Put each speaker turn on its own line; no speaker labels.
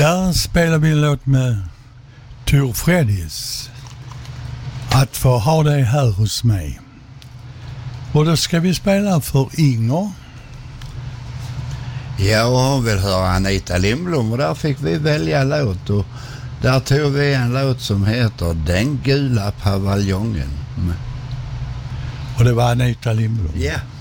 Där spelar vi en låt med Tor Freddis. Att få ha dig här hos mig. Och då ska vi spela för Inger.
Ja, och hon vill höra Anita Lindblom och där fick vi välja låt och där tog vi en låt som heter Den gula paviljongen.
Och det var Anita Lindblom.
Ja.